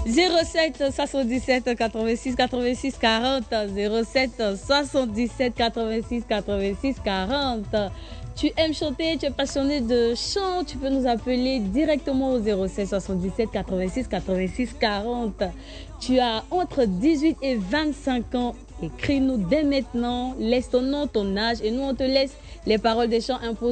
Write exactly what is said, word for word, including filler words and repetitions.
zéro sept soixante-dix-sept quatre-vingt-six quatre-vingt-six quarante, zéro sept soixante-dix-sept quatre-vingt-six quatre-vingt-six quarante. Tu aimes chanter, tu es passionné de chant, tu peux nous appeler directement au zéro sept soixante-dix-sept quatre-vingt-six quatre-vingt-six quarante. Tu as entre dix-huit et vingt-cinq ans. Écris-nous dès maintenant, laisse ton nom, ton âge et nous on te laisse les paroles des chants imposées.